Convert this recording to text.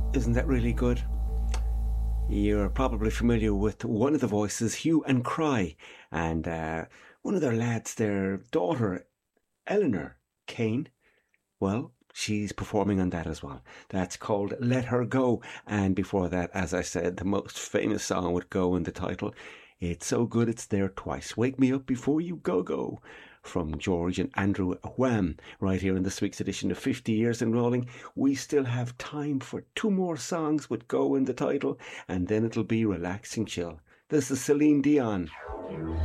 Isn't that really good? You're probably familiar with one of the voices, Hue and Cry, and one of their lads, their daughter, Eleanor Kane. Well, she's performing on that as well. That's called Let Her Go. And before that, as I said, the most famous song would go in the title. It's so good it's there twice. Wake Me Up Before You Go Go. From George and Andrew Wham, right here in this week's edition of 50 Years in Rolling. We still have time for two more songs with Go in the title, and then it'll be Relaxing Chill. This is Celine Dion.